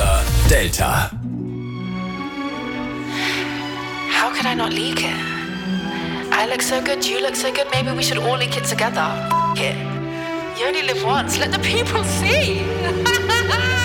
Wohnzimmermesser Delta. How could I not leak it? I look so good, you look so good, maybe we should all leak it together. F*** it. You only live once, let the people see.